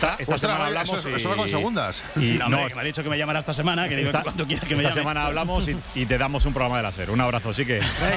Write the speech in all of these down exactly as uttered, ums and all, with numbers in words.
Esta Ostras, semana hablamos eso, y, eso va con segundas. Y, no, no, hombre, que me ha dicho que me llamará esta semana, que digo esta, cuando quiera que me esta llame. semana hablamos y, y te damos un programa de la SER. Un abrazo, sí que,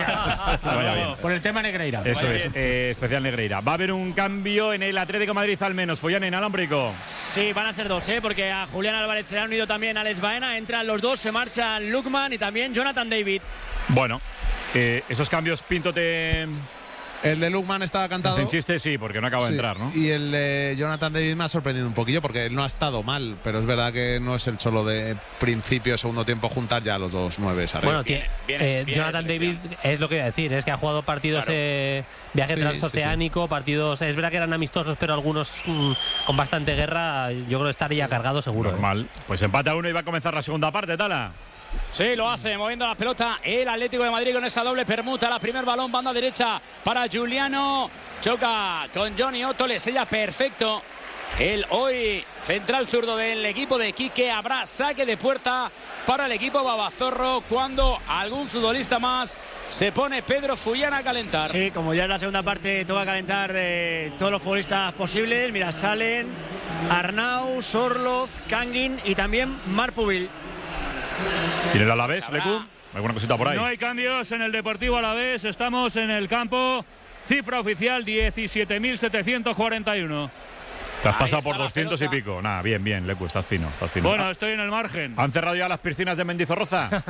que vaya bien. Por el tema Negreira. Eso es, eh, especial Negreira. Va a haber un cambio en el Atlético de Madrid al menos. Follán en Alámbrico. Sí, van a ser dos, ¿eh? Porque a Julián Álvarez se le ha unido también Alex Baena. Entran los dos, se marchan Lukman y también Jonathan David. Bueno, eh, esos cambios, Pinto, te... El de Lukman estaba cantado. En chiste, sí, porque no acaba sí, de entrar, ¿no? Y el de Jonathan David me ha sorprendido un poquillo porque él no ha estado mal, pero es verdad que no es el solo de principio, segundo tiempo juntar ya los dos nueve arriba. Bueno, tiene, viene, eh, viene Jonathan David es lo que iba a decir, es que ha jugado partidos Claro. eh, viaje Sí, transoceánico, sí, sí. partidos, es verdad que eran amistosos, pero algunos mm, con bastante guerra, yo creo que estaría cargado seguro. Normal. Pues empate a uno y va a comenzar la segunda parte, Tala. Sí, lo hace, moviendo la pelota el Atlético de Madrid con esa doble permuta. La primer balón, banda derecha para Giuliano. Choca con Johnny Otto, le sella perfecto. El hoy central zurdo del equipo de Quique. Habrá saque de puerta para el equipo Babazorro cuando algún futbolista más se pone Pedro Fullán a calentar. Sí, como ya en la segunda parte toca calentar eh, todos los futbolistas posibles. Mira, salen Arnau, Sorloz, Kangin y también Marpubil. ¿Tiene el Alavés, Lecu? ¿Alguna cosita por ahí? No hay cambios en el Deportivo Alavés. Estamos en el campo. Cifra oficial diecisiete mil setecientos cuarenta y uno. Te has Ahí pasado está por la doscientos y pelota. pico. Nada, bien, bien, Lecu, estás fino, estás fino. Bueno, estoy en el margen. ¿Han cerrado ya las piscinas de Mendizorroza?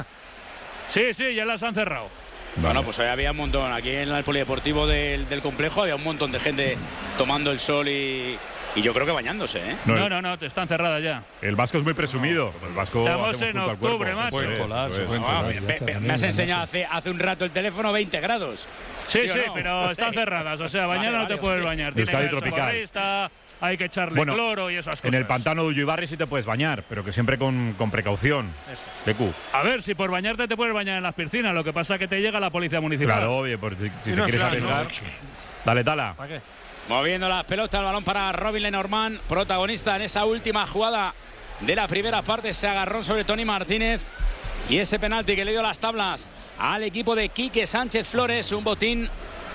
Sí, sí, ya las han cerrado. Bueno, pues hoy había un montón. Aquí en el polideportivo del, del complejo había un montón de gente tomando el sol y, y yo creo que bañándose, ¿eh? No, No, el, no, no, te están cerradas ya. el Vasco es muy presumido. El Vasco Estamos hacemos en culto al cuerpo. octubre, macho. Eso es, colar, eso se es. pueden Ah, colar, me, ya me- está, me también, has no enseñado sé. hace, hace un rato el teléfono veinte grados. Sí, ¿Sí o sí, no? pero están cerradas. O sea, mañana Vale, no te vale, puedes vale. bañar. Tiene Euskadi que haber tropical. socorrista, hay que echarle Bueno, cloro y esas cosas. En el pantano de Ullibarri sí te puedes bañar, pero que siempre con, con precaución. Lecu. A ver, si por bañarte te puedes bañar en las piscinas, lo que pasa es que te llega la policía municipal. Claro, oye, pues si, si te no, quieres claro, arriesgar. no. Dale, Tala. ¿Para qué? Moviendo la pelota, el balón para Robin Lenormand, protagonista en esa última jugada de la primera parte. Se agarró sobre Tony Martínez y ese penalti que le dio las tablas al equipo de Quique Sánchez Flores. Un botín,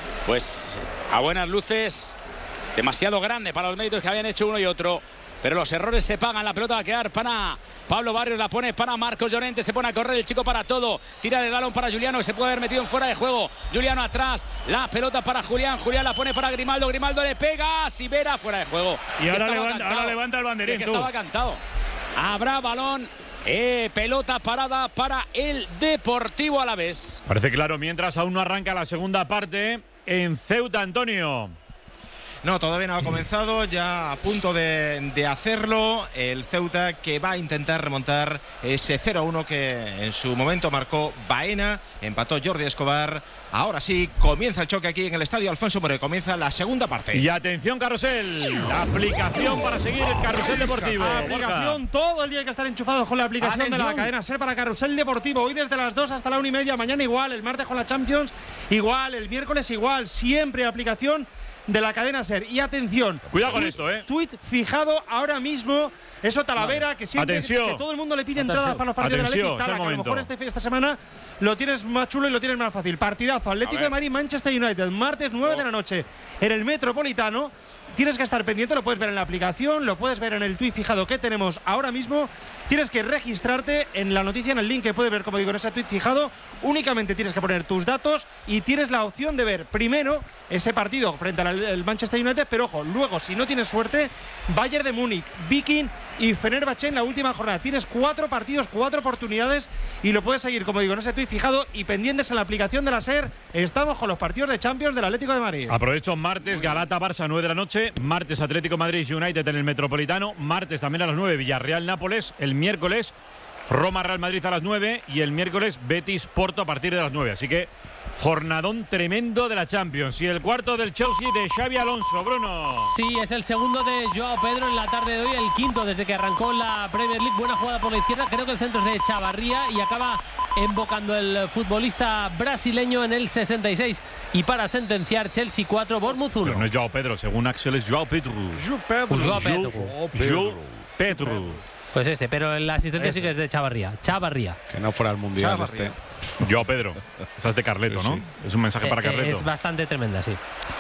pues a buenas luces, demasiado grande para los méritos que habían hecho uno y otro. Pero los errores se pagan. La pelota va a quedar para Pablo Barrios, la pone para Marcos Llorente. Se pone a correr el chico para todo. Tira el balón para Juliano, que se puede haber metido en fuera de juego. Juliano atrás. La pelota para Julián. Julián la pone para Grimaldo. Grimaldo le pega. Sivera fuera de juego. Y ahora Estaba levanta, cantado. ahora levanta el banderín, Sí, que tú. estaba cantado. Habrá balón. Eh, pelota parada para el Deportivo Alavés. Parece claro, mientras aún no arranca la segunda parte en Ceuta, Antonio. No, todavía no ha comenzado, ya a punto de, de hacerlo. El Ceuta que va a intentar remontar ese cero a uno que en su momento marcó Baena, empató Jordi Escobar. Ahora sí, comienza el choque aquí en el estadio Alfonso Moreno, comienza la segunda parte. Y atención, Carrusel, la aplicación para seguir el Carrusel Deportivo. Aplicación, todo el día hay que estar enchufados con la aplicación Atención. de la cadena SER para Carrusel Deportivo. Hoy desde las dos hasta la una y media, mañana igual, el martes con la Champions igual, el miércoles igual, siempre aplicación de la cadena SER. Y atención, Cuidado con tuit- esto, ¿eh? Tuit fijado ahora mismo, eso Talavera, que siempre Atención. que todo el mundo le pide entradas para los partidos Atención, del Atlético, es el Tala, que a lo momento. mejor este, esta semana lo tienes más chulo y lo tienes más fácil. Partidazo, Atlético de Madrid, Manchester United, martes nueve de la noche en el Metropolitano. Tienes que estar pendiente, lo puedes ver en la aplicación, lo puedes ver en el tuit fijado que tenemos ahora mismo. Tienes que registrarte en la noticia, en el link que puedes ver, como digo, en ese tuit fijado. Únicamente tienes que poner tus datos y tienes la opción de ver primero ese partido frente al el Manchester United, pero ojo, luego, si no tienes suerte, Bayern de Múnich, Viking y Fenerbahce en la última jornada. Tienes cuatro partidos, cuatro oportunidades y lo puedes seguir, como digo, en ese tuit fijado y pendientes en la aplicación de la SER. Estamos con los partidos de Champions del Atlético de Madrid. Aprovecho martes, Galata-Barça, nueve de la noche. Martes, Atlético Madrid United en el Metropolitano. Martes también a las nueve, Villarreal-Nápoles. El miércoles, Roma-Real Madrid a las nueve. Y el miércoles, Betis-Porto a partir de las nueve. Así que, jornadón tremendo de la Champions. Y el cuarto del Chelsea de Xavi Alonso. Bruno. Sí, es el segundo de Joao Pedro en la tarde de hoy, el quinto desde que arrancó la Premier League. Buena jugada por la izquierda, creo que el centro es de Chavarría y acaba embocando el futbolista brasileño en el sesenta y seis. Y para sentenciar, Chelsea cuatro, Bournemouth uno. Pero no es Joao Pedro, según Axel es Joao Pedro. Joao Pedro. Joao Pedro. Pues ese, pero el asistente sí que es de Chavarría. Chavarría. Que no fuera el mundial Chavarría. este. Joao Pedro. Esa es de Carleto, Sí, ¿no? sí. Es un mensaje para Eh, eh, Carleto. Es bastante tremenda, sí.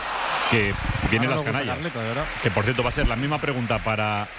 que vienen Ahora las me gusta canallas. Carleto, de verdad. Que por cierto va a ser la misma pregunta para